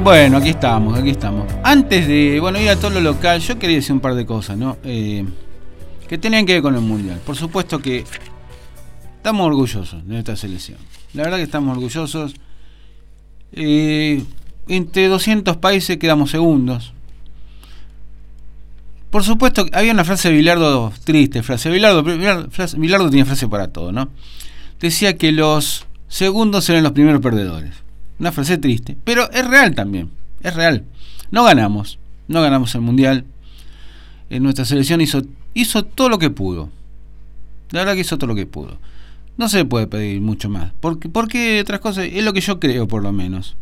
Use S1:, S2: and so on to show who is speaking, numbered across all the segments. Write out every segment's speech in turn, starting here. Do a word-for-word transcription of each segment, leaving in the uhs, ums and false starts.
S1: Bueno, aquí estamos, aquí estamos. Antes de, bueno, ir a todo lo local, yo quería decir un par de cosas, ¿no? Eh, que tenían que ver con el Mundial. Por supuesto que estamos orgullosos de esta selección. La verdad que estamos orgullosos. Eh, entre doscientos países quedamos segundos. Por supuesto, había una frase de Bilardo, triste frase. Bilardo, Bilardo, Bilardo tenía frase para todo, ¿no? Decía que los segundos eran los primeros perdedores. Una frase triste, pero es real también, es real. No ganamos, no ganamos el Mundial. Eh, nuestra selección hizo, hizo todo lo que pudo. La verdad que hizo todo lo que pudo. No se puede pedir mucho más, porque, porque otras cosas, es lo que yo creo por lo menos.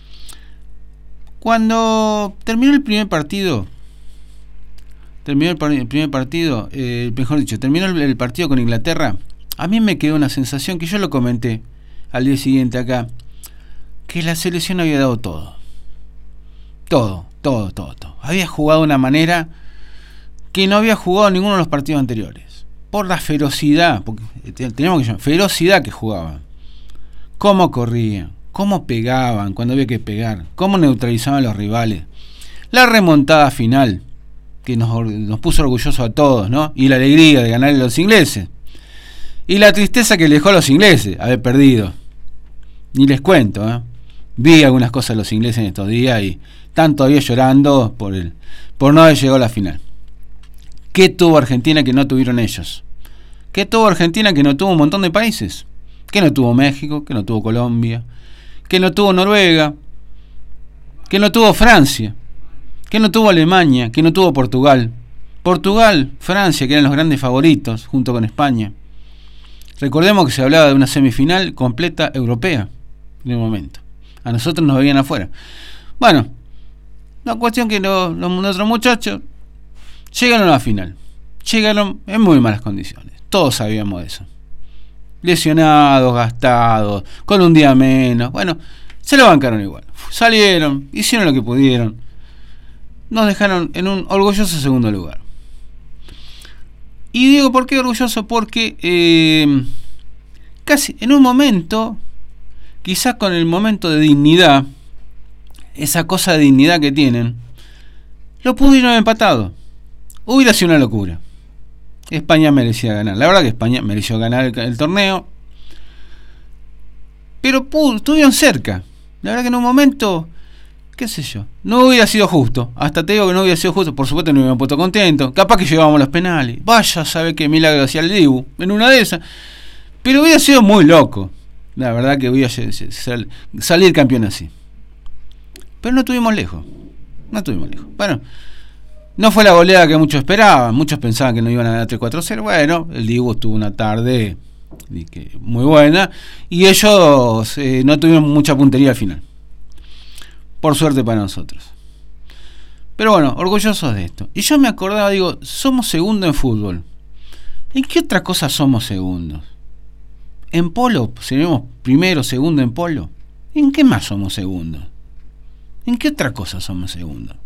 S1: Cuando terminó el primer partido, terminó el, par- el primer partido, eh, mejor dicho, terminó el, el partido con Inglaterra, a mí me quedó una sensación que yo lo comenté al día siguiente acá, que la selección había dado todo. Todo, todo, todo, todo. Había jugado de una manera que no había jugado ninguno de los partidos anteriores. Por la ferocidad, porque teníamos que llamar, ferocidad que jugaban. Cómo corrían, cómo pegaban cuando había que pegar, cómo neutralizaban a los rivales. La remontada final, que nos, nos puso orgullosos a todos, ¿no? Y la alegría de ganarle a los ingleses. Y la tristeza que le dejó a los ingleses haber perdido. Ni les cuento, ¿eh? Vi algunas cosas de los ingleses en estos días y están todavía llorando por el, por no haber llegado a la final. ¿Qué tuvo Argentina que no tuvieron ellos? ¿Qué tuvo Argentina que no tuvo un montón de países? ¿Qué no tuvo México? ¿Qué no tuvo Colombia? ¿Qué no tuvo Noruega? ¿Qué no tuvo Francia? ¿Qué no tuvo Alemania? ¿Qué no tuvo Portugal? Portugal, Francia, que eran los grandes favoritos, junto con España. Recordemos que se hablaba de una semifinal completa europea en un momento. A nosotros nos veían afuera. Bueno, la cuestión que los, los, nuestros muchachos llegaron a la final. Llegaron en muy malas condiciones. Todos sabíamos de eso. Lesionados, gastados, con un día menos. Bueno, se lo bancaron igual. Salieron, hicieron lo que pudieron. Nos dejaron en un orgulloso segundo lugar. Y digo, ¿por qué orgulloso? Porque eh, casi en un momento, quizás con el momento de dignidad, esa cosa de dignidad que tienen, lo pudieron haber empatado. Hubiera sido una locura. España merecía ganar. La verdad que España mereció ganar el, el torneo. Pero pudo, estuvieron cerca. La verdad que en un momento, qué sé yo, no hubiera sido justo. Hasta te digo que no hubiera sido justo. Por supuesto no me hubiera puesto contento. Capaz que llevábamos los penales. Vaya a saber qué milagro hacía el Dibu en una de esas. Pero hubiera sido muy loco. La verdad que hubiera sal, salir campeón así. Pero no estuvimos lejos. No estuvimos lejos. Bueno, no fue la goleada que muchos esperaban. Muchos pensaban que no iban a ganar tres cuatro cero. Bueno, el Dibu tuvo una tarde muy buena. Y ellos eh, no tuvieron mucha puntería al final. Por suerte para nosotros. Pero bueno, orgullosos de esto. Y yo me acordaba, digo, somos segundos en fútbol. ¿En qué otra cosa somos segundos? ¿En polo? ¿Seremos primero, segundo en polo? ¿En qué más somos segundos? ¿En qué otra cosa somos segundos?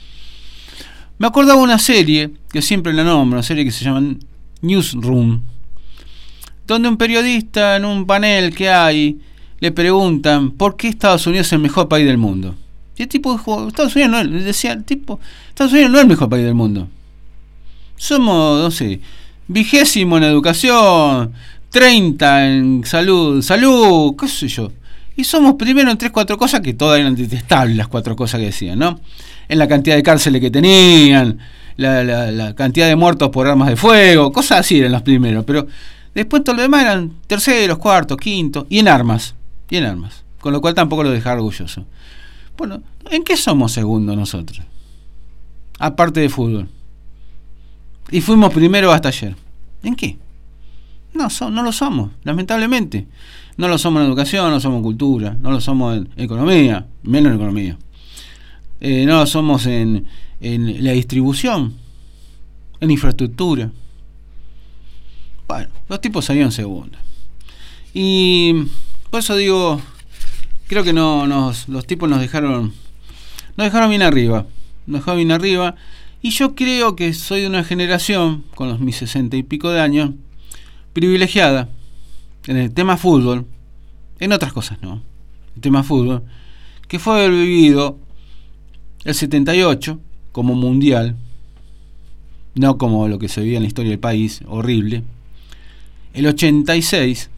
S1: Me acordaba una serie, que siempre la nombro, una serie que se llama Newsroom, donde un periodista en un panel que hay le preguntan ¿por qué Estados Unidos es el mejor país del mundo? Y el tipo dijo, Estados Unidos no es, decía el tipo, Estados Unidos no es el mejor país del mundo. Somos, no sé, vigésimo en educación, treinta en salud, salud, qué sé yo. Y somos primero en tres, cuatro cosas que todas eran detestables, las cuatro cosas que decían, ¿no? En la cantidad de cárceles que tenían, la, la, la cantidad de muertos por armas de fuego, cosas así eran los primeros, pero después todo lo demás eran terceros, cuartos, quintos, y en armas, y en armas, con lo cual tampoco lo dejaba orgulloso. Bueno, ¿en qué somos segundos nosotros? Aparte de fútbol. Y fuimos primero hasta ayer. ¿En qué? No, so, no lo somos, lamentablemente. No lo somos en educación, no somos en cultura, no lo somos en economía, menos en economía. Eh, no lo somos en, en la distribución, en infraestructura. Bueno, los tipos salieron segundos. Y por eso digo, creo que no nos, los tipos nos dejaron, nos dejaron bien arriba, nos dejaron bien arriba. Y yo creo que soy de una generación, con los mis sesenta y pico de años, privilegiada en el tema fútbol, en otras cosas no, el tema fútbol, que fue haber vivido El setenta y ocho, como mundial, no como lo que se veía en la historia del país, horrible. El ochenta y seis,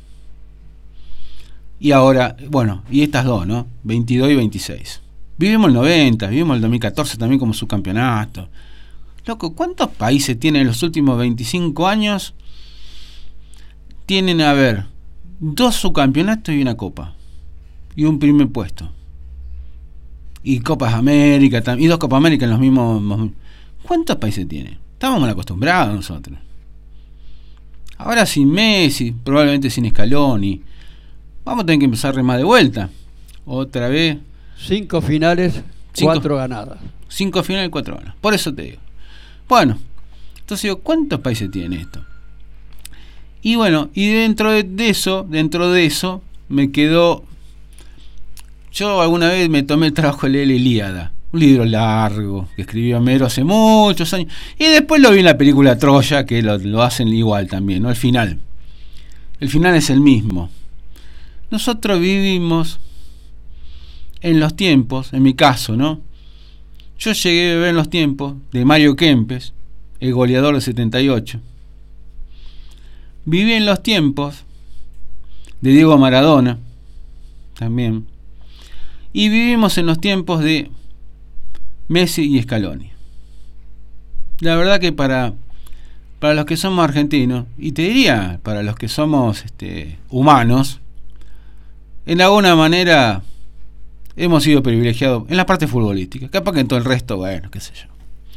S1: y ahora, bueno, y estas dos, ¿no? veintidós y veintiséis. Vivimos el noventa, vivimos el dos mil catorce también como subcampeonato. Loco, ¿cuántos países tienen en los últimos veinticinco años? Tienen, a ver, dos subcampeonatos y una copa. Y un primer puesto. Y Copas América, y dos Copas América en los mismos... ¿Cuántos países tiene? Estamos mal acostumbrados nosotros. Ahora sin Messi, probablemente sin Scaloni. Vamos a tener que empezar a remar de vuelta. Otra vez.
S2: Cinco finales, cinco, cuatro ganadas.
S1: Cinco finales, cuatro ganadas. Por eso te digo. Bueno, entonces digo, ¿cuántos países tiene esto? Y bueno, y dentro de, de eso, dentro de eso, me quedó... Yo alguna vez me tomé el trabajo de leer la Ilíada, un libro largo que escribió Homero hace muchos años, y después lo vi en la película Troya, que lo, lo hacen igual también, ¿no? El final. El final es el mismo. Nosotros vivimos en los tiempos, en mi caso, ¿no? Yo llegué a ver en los tiempos de Mario Kempes, el goleador del setenta y ocho. Viví en los tiempos de Diego Maradona, también. Y vivimos en los tiempos de Messi y Scaloni. La verdad que para, para los que somos argentinos, y te diría, para los que somos este, humanos, en alguna manera hemos sido privilegiados en la parte futbolística. Capaz que en todo el resto, bueno, qué sé yo.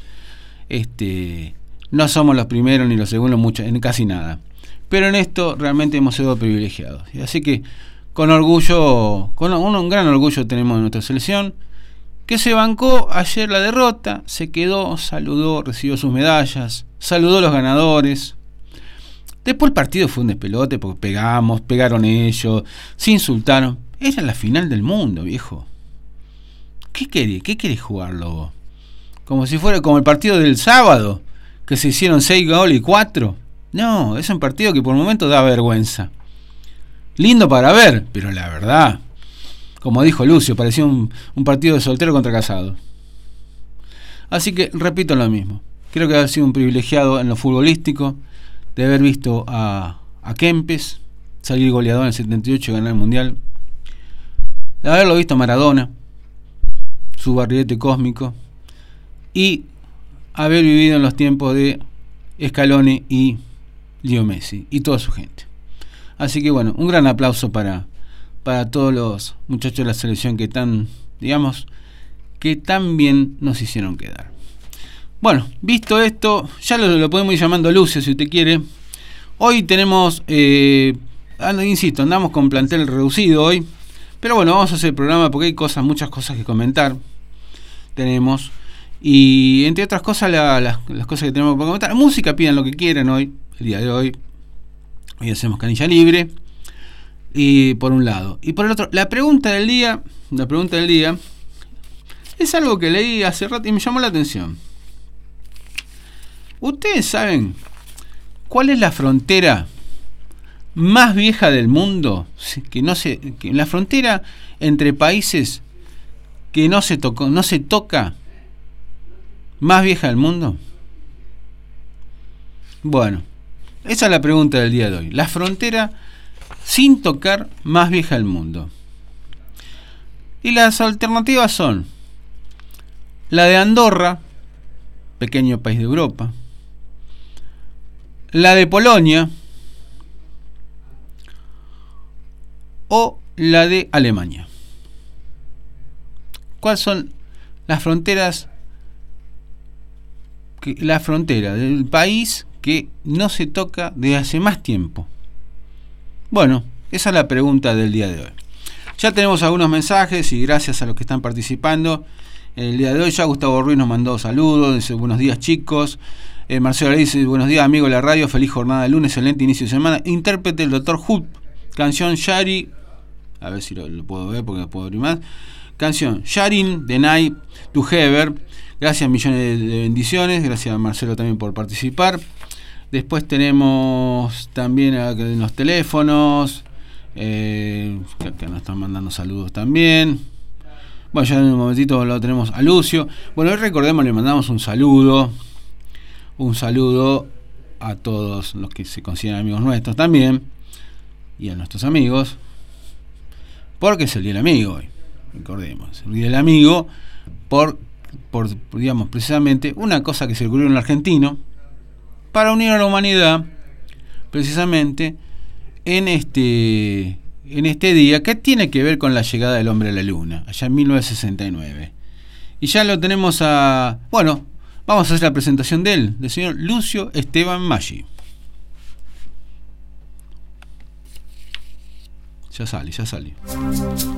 S1: Este, no somos los primeros ni los segundos mucho, en casi nada. Pero en esto realmente hemos sido privilegiados. Así que con orgullo, con un, un gran orgullo tenemos de nuestra selección, que se bancó ayer la derrota, se quedó, saludó, recibió sus medallas, saludó a los ganadores. Después el partido fue un despelote porque pegamos, pegaron ellos, se insultaron. Era la final del mundo, viejo. ¿Qué querés? ¿Qué querés jugarlo vos? Como si fuera como el partido del sábado, que se hicieron seis goles y cuatro. No, es un partido que por momentos da vergüenza. Lindo para ver, pero la verdad, como dijo Lucio, parecía un, un partido de soltero contra casado. Así que repito lo mismo. Creo que ha sido un privilegiado en lo futbolístico de haber visto a, a Kempes salir goleador en el setenta y ocho y ganar el mundial, de haberlo visto a Maradona, su barrilete cósmico, y haber vivido en los tiempos de Scaloni y Leo Messi y toda su gente. Así que bueno, un gran aplauso para, para todos los muchachos de la selección que tan, digamos, que tan bien nos hicieron quedar. Bueno, visto esto, ya lo, lo podemos ir llamando Lucio si usted quiere. Hoy tenemos, eh, ando, insisto, andamos con plantel reducido hoy, pero bueno, vamos a hacer el programa porque hay cosas, muchas cosas que comentar. Tenemos, y entre otras cosas, la, las, las cosas que tenemos que comentar. Música, pidan lo que quieran hoy, el día de hoy. Hoy hacemos canilla libre. Y por un lado. Y por el otro, la pregunta del día, la pregunta del día, es algo que leí hace rato y me llamó la atención. ¿Ustedes saben cuál es la frontera más vieja del mundo? Que no se, que la frontera entre países que no se tocó, no se toca, más vieja del mundo. Bueno, esa es la pregunta del día de hoy. La frontera sin tocar más vieja del mundo. Y las alternativas son la de Andorra, pequeño país de Europa, la de Polonia o la de Alemania. ¿Cuáles son las fronteras? Que, la frontera del país que no se toca desde hace más tiempo. Bueno, esa es la pregunta del día de hoy. Ya tenemos algunos mensajes y gracias a los que están participando. El día de hoy ya Gustavo Ruiz nos mandó saludos, dice buenos días chicos. Eh, Marcelo dice buenos días amigo de la radio, feliz jornada de lunes, excelente inicio de semana. Intérprete el doctor Hood, canción Shari, a ver si lo, lo puedo ver porque no puedo abrir más. Canción Sharing the Night Together. Gracias, millones de bendiciones. Gracias a Marcelo también por participar. Después tenemos también en los teléfonos, eh, que, que nos están mandando saludos también. Bueno, ya en un momentito lo tenemos a Lucio. Bueno, hoy recordemos, le mandamos un saludo. Un saludo a todos los que se consideran amigos nuestros también. Y a nuestros amigos. Porque es el Día del Amigo hoy. Recordemos. El Día del Amigo por, por, digamos, precisamente una cosa que se ocurrió en el argentino para unir a la humanidad precisamente en este... en este día, que tiene que ver con la llegada del hombre a la luna, allá en mil novecientos sesenta y nueve. Y ya lo tenemos a... Bueno, vamos a hacer la presentación de él, del señor Lucio Esteban Maggi. Ya sale, ya sale.